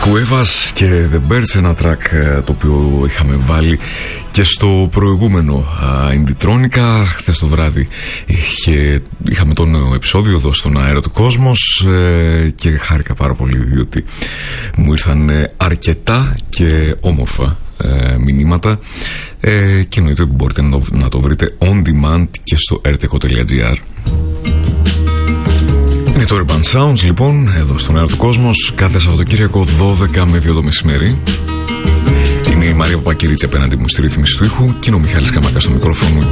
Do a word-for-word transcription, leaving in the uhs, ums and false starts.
Κουέβας και The Birds, ένα track το οποίο είχαμε βάλει και στο προηγούμενο Indie-Tronica. Χθες το βράδυ είχε, είχαμε το νέο επεισόδιο εδώ στον αέρα του Κόσμος ε, και χάρηκα πάρα πολύ διότι μου ήρθαν αρκετά και όμορφα ε, μηνύματα ε, και εννοείται ότι μπορείτε να το, να το βρείτε on demand και στο rtco.gr. Είναι το Urban Sounds λοιπόν, εδώ στον αέρα του Κόσμος, κάθε Σαββατοκύριακο δώδεκα με δύο το μεσημέρι. Είναι η Μαρία Παπακυρίτση απέναντι μου στη ρύθμιση του ήχου και είναι ο Μιχάλης Καμάκας στο μικρόφωνο.